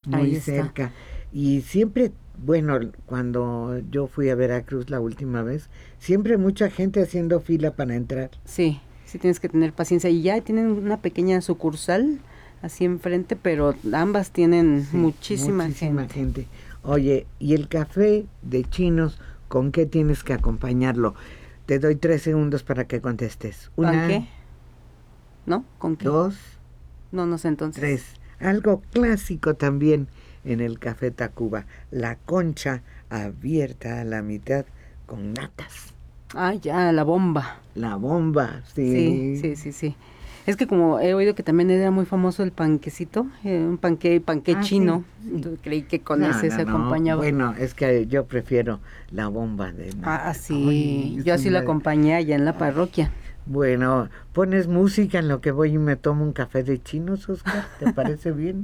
muy cerca. Y siempre, bueno, cuando yo fui a Veracruz la última vez, siempre mucha gente haciendo fila para entrar. Sí, sí tienes que tener paciencia. Y ya tienen una pequeña sucursal así enfrente, pero ambas tienen muchísima gente. Oye, ¿y el café de Chinos, con qué tienes que acompañarlo? Te doy 3 segundos para que contestes. ¿Con qué? ¿No? ¿Con qué? 2. No sé entonces. 3. Algo clásico también en el Café Tacuba, la concha abierta a la mitad con natas. Ah, ya, la bomba. La bomba, sí. Sí. Es que como he oído que también era muy famoso el panquecito, un panque chino, sí. Creí que con ese se acompañaba. Bueno, es que yo prefiero la bomba de nata. Sí, yo así la acompañé allá en la parroquia. Bueno, pones música en lo que voy y me tomo un café de chinos, Oscar, ¿te parece bien?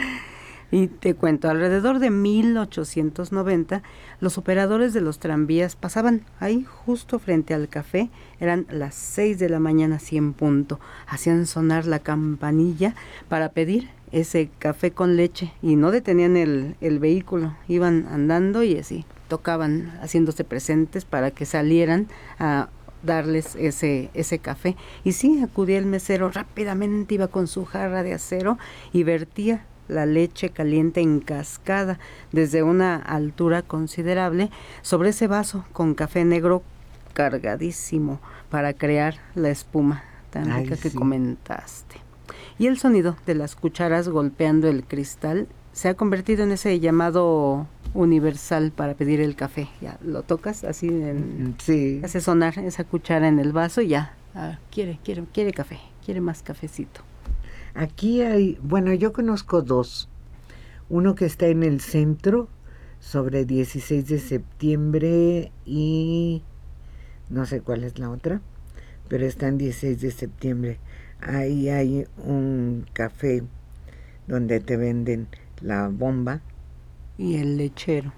Y te cuento, alrededor de 1890, los operadores de los tranvías pasaban ahí justo frente al café, eran las 6 de la mañana, así en punto, hacían sonar la campanilla para pedir ese café con leche y no detenían el vehículo, iban andando y así, tocaban haciéndose presentes para que salieran a darles ese café. Y sí, acudía el mesero, rápidamente iba con su jarra de acero y vertía la leche caliente en cascada desde una altura considerable sobre ese vaso con café negro cargadísimo para crear la espuma tan rica que comentaste. Y el sonido de las cucharas golpeando el cristal se ha convertido en ese llamado universal para pedir el café. Ya lo tocas así, hace sonar esa cuchara en el vaso y ya, quiere café, quiere más cafecito. Aquí hay, bueno, yo conozco 2. Uno que está en el centro, sobre 16 de septiembre y no sé cuál es la otra, pero está en 16 de septiembre. Ahí hay un café donde te venden la bomba. Y el lechero.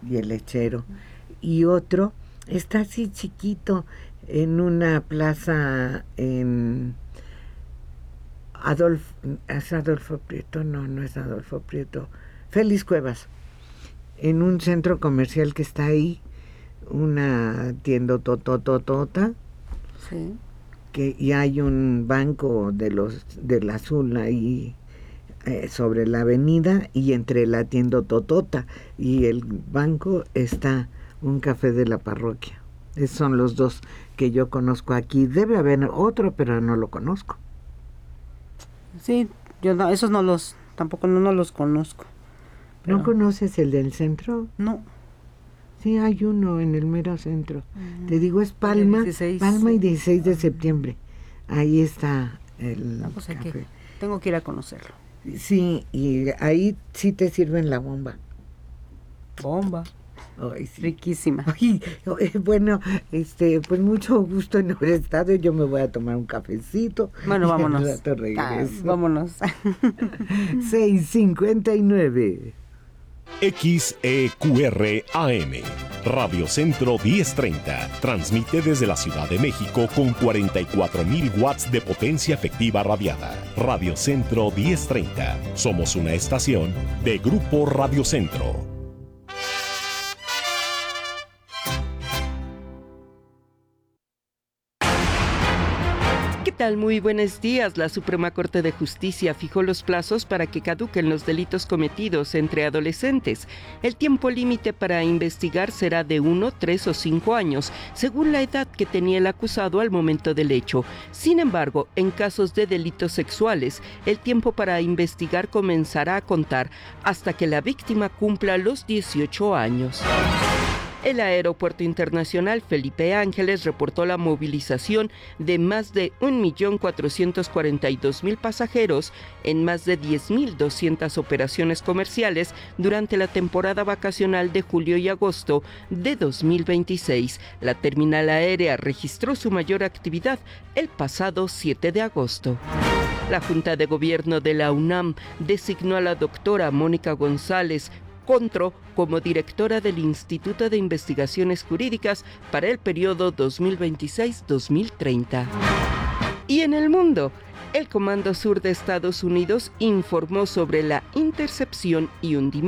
Y otro está así chiquito en una plaza en... ¿Es Adolfo Prieto? No es Adolfo Prieto. Félix Cuevas. En un centro comercial que está ahí, una tienda totototota. Sí. Y hay un banco del azul ahí sobre la avenida, y entre la tienda totota y el banco está un café de la parroquia. Esos son los 2 que yo conozco aquí. Debe haber otro, pero no lo conozco. Sí, yo no, esos tampoco no los conozco. Pero... ¿No conoces el del centro? No. Sí, hay uno en el mero centro. Te digo, es Palma y 16 de septiembre. Ahí está el café. Tengo que ir a conocerlo. Sí, y ahí sí te sirven la bomba. Bomba. Ay, sí. Riquísima. Ay, bueno, pues mucho gusto en haber estado. Yo me voy a tomar un cafecito. Bueno, vámonos. Al rato regreso. Vámonos. 6:59. XEQR AM, Radio Centro 1030, transmite desde la Ciudad de México con 44,000 watts de potencia efectiva radiada. Radio Centro 1030, somos una estación de Grupo Radio Centro. ¿Qué tal? Muy buenos días. La Suprema Corte de Justicia fijó los plazos para que caduquen los delitos cometidos entre adolescentes. El tiempo límite para investigar será de 1, 3 o 5 años, según la edad que tenía el acusado al momento del hecho. Sin embargo, en casos de delitos sexuales, el tiempo para investigar comenzará a contar hasta que la víctima cumpla los 18 años. El Aeropuerto Internacional Felipe Ángeles reportó la movilización de más de 1.442.000 pasajeros en más de 10.200 operaciones comerciales durante la temporada vacacional de julio y agosto de 2026. La terminal aérea registró su mayor actividad el pasado 7 de agosto. La Junta de Gobierno de la UNAM designó a la doctora Mónica González Contro como directora del Instituto de Investigaciones Jurídicas para el periodo 2026-2030. Y en el mundo, el Comando Sur de Estados Unidos informó sobre la intercepción y hundimiento